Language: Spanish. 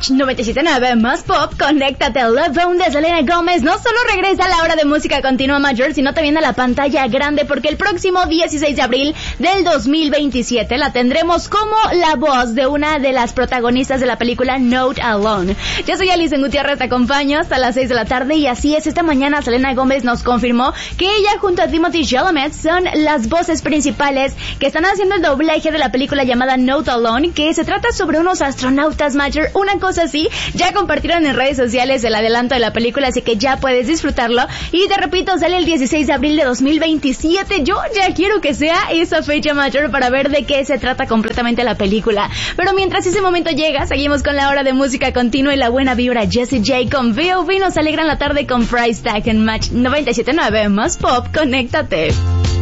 Match 97.9 más pop, conéctate a Love Bone de Selena Gómez. No solo regresa a la hora de música continua mayor, sino también a la pantalla grande, porque el próximo 16 de abril del 2027 la tendremos como la voz de una de las protagonistas de la película Not Alone. Yo soy Alison Gutiérrez, te acompaño hasta las 6 de la tarde y así es, esta mañana Selena Gómez nos confirmó que ella junto a Timothée Chalamet son las voces principales que están haciendo el doblaje de la película llamada Not Alone, que se trata sobre unos astronautas major, una cosa así. Ya compartieron en redes sociales el adelanto de la película, así que ya puedes disfrutarlo. Y te repito, sale el 16 de abril de 2027. Yo ya quiero que sea esa fecha mayor para ver de qué se trata completamente la película. Pero mientras ese momento llega, seguimos con la hora de música continua y la buena vibra. Jessie J con V.O.V. nos alegran la tarde con Price Tag en Match 97.9 más pop, conéctate.